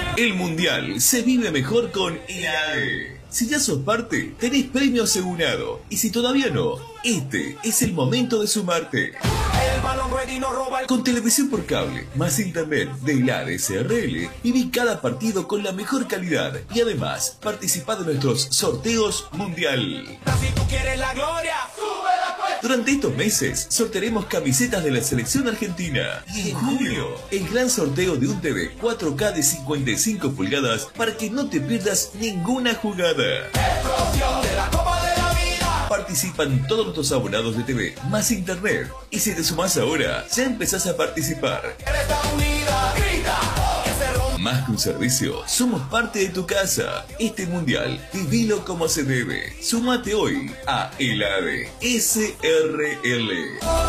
El Mundial se vive mejor con ELADE. Si ya sos parte, tenés premio asegurado. Y si todavía no, este es el momento de sumarte. Con televisión por cable, más internet de ELADE SRL, viví cada partido con la mejor calidad. Y además, participá de nuestros sorteos Mundial. Durante estos meses, sortearemos camisetas de la selección argentina. Y en julio, el gran sorteo de un TV 4K de 55 pulgadas para que no te pierdas ninguna jugada. Participan todos nuestros abonados de TV, más internet. Y si te sumás ahora, ya empezás a participar. Más que un servicio, somos parte de tu casa. Este mundial, vivilo como se debe. Sumate hoy a ELADE SRL.